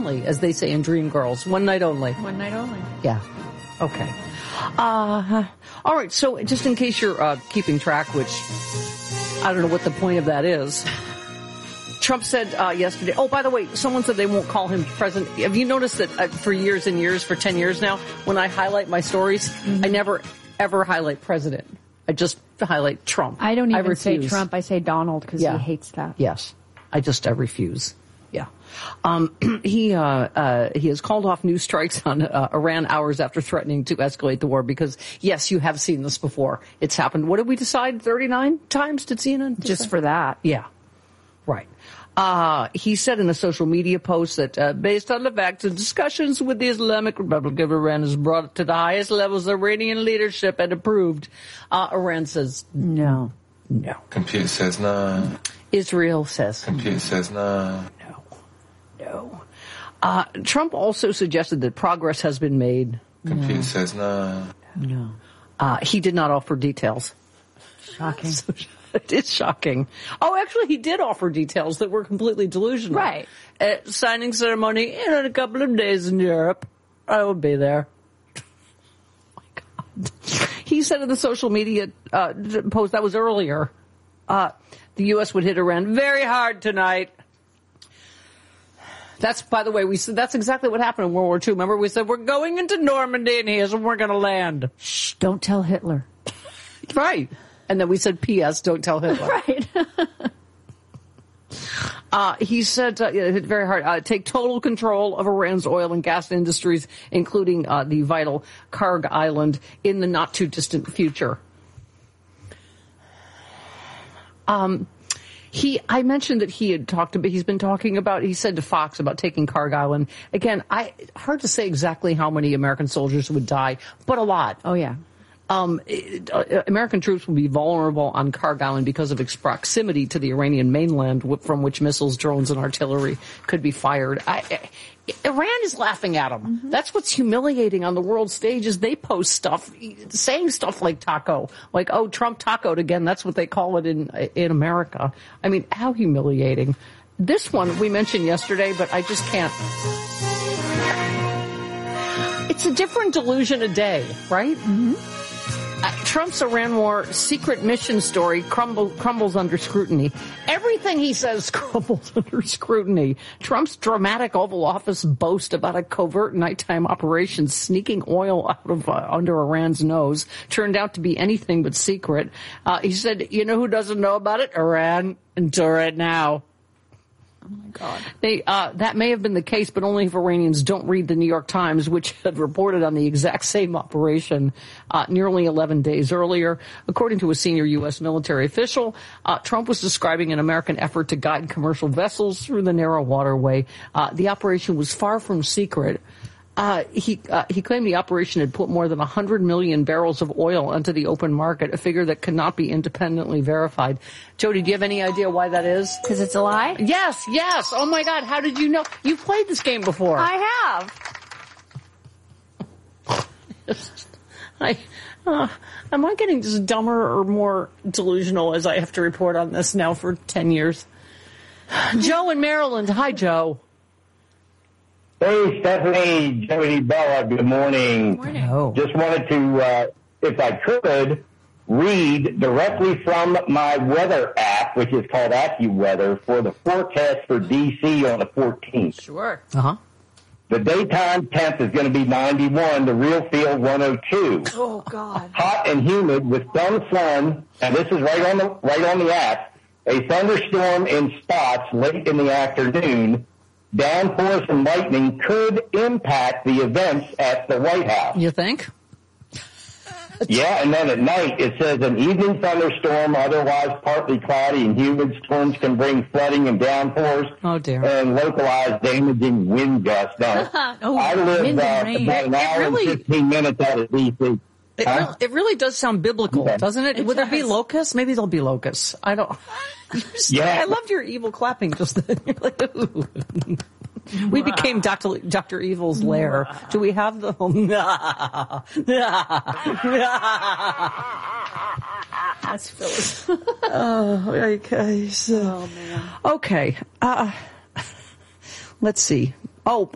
only, as they say in Dreamgirls. One night only. One night only. Yeah. Okay. All right. So just in case you're keeping track, which I don't know what the point of that is. Trump said yesterday, oh, by the way, someone said they won't call him president. Have you noticed that for years and years, for 10 years now, when I highlight my stories, I never, ever highlight president. I just highlight Trump. I don't even say Trump. I say Donald because he hates that. Yes. I refuse. Yeah. He has called off new strikes on Iran hours after threatening to escalate the war because, yes, you have seen this before. It's happened. What did we decide? 39 times did CNN? Just for that. Yeah. Right. He said in a social media post that based on the facts and discussions with the Islamic Republic of Iran has brought it to the highest levels Iranian leadership and approved. Iran says no. No. Computer says no. Israel says Computer says no. No. Trump also suggested that progress has been made. Computer says no. No. He did not offer details. Shocking. It is shocking. Oh, actually, he did offer details that were completely delusional. Right. Signing ceremony in a couple of days in Europe. I will be there. Oh, my God. He said in the social media post, that was earlier, the U.S. would hit Iran very hard tonight. That's, by the way, we said that's exactly what happened in World War II. Remember, we said, we're going into Normandy and here's when we're going to land. Shh, don't tell Hitler. Right. And then we said, P.S., don't tell Hitler. Right. He said, hit very hard, take total control of Iran's oil and gas industries, including the vital Karg Island, in the not-too-distant future. I mentioned that he's been talking about, he said to Fox about taking Karg Island. Again, hard to say exactly how many American soldiers would die, but a lot. Oh, yeah. American troops will be vulnerable on Karg Island because of its proximity to the Iranian mainland, from which missiles, drones, and artillery could be fired. Iran is laughing at them. Mm-hmm. That's what's humiliating on the world stage is they post stuff, saying stuff like taco, like, oh, Trump tacoed again. That's what they call it in America. I mean, how humiliating. This one we mentioned yesterday, but I just can't. It's a different delusion a day, right? Mm-hmm. Trump's Iran war secret mission story crumbles under scrutiny. Everything he says crumbles under scrutiny. Trump's dramatic Oval Office boast about a covert nighttime operation sneaking oil out of under Iran's nose turned out to be anything but secret. He said, you know who doesn't know about it? Iran, until right now. Oh, my God. That may have been the case, but only if Iranians don't read the New York Times, which had reported on the exact same operation nearly 11 days earlier. According to a senior U.S. military official, Trump was describing an American effort to guide commercial vessels through the narrow waterway. The operation was far from secret. He claimed the operation had put more than 100 million barrels of oil onto the open market, a figure that cannot be independently verified. Jody, do you have any idea why that is? Because it's a lie? Yes. Oh, my God. How did you know? You've played this game before. I have. Am I getting just dumber or more delusional as I have to report on this now for 10 years? Joe in Maryland. Hi, Joe. Hey, Stephanie, Jody, Bella, good morning. Good morning. Oh. Just wanted to, if I could, read directly from my weather app, which is called AccuWeather, for the forecast for D.C. on the 14th. Sure. Uh-huh. The daytime temp is going to be 91, the real feel 102. Oh, God. Hot and humid with some sun, and this is right on the app, a thunderstorm in spots late in the afternoon. Downpours and lightning could impact the events at the White House. You think? Yeah, and then at night it says an evening thunderstorm, otherwise partly cloudy and humid. Storms can bring flooding and downpours. Oh, dear. And localized damaging wind gusts. Now, I live about an hour and 15 minutes out of D.C. It really does sound biblical, doesn't it? Would there be locusts? Maybe there'll be locusts. I don't. Yeah. I loved your evil clapping just then. You're like, ooh. We became Dr. Evil's lair. Do we have the? That's Phyllis. Oh, okay. So, man. Okay. Let's see. Oh.